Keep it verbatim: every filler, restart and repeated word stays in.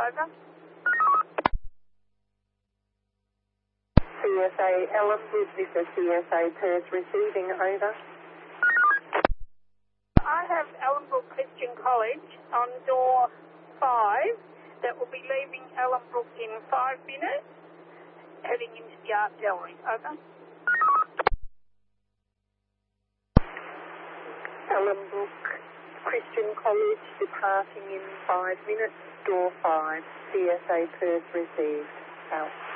over. C S A Ellenbrook, this is C S A Perth receiving, over. I have Ellenbrook Christian College on door five that will be leaving Ellenbrook in five minutes, heading into the art gallery. Over. Ellenbrook Christian College departing in five minutes, door five. C S A Perth received, out.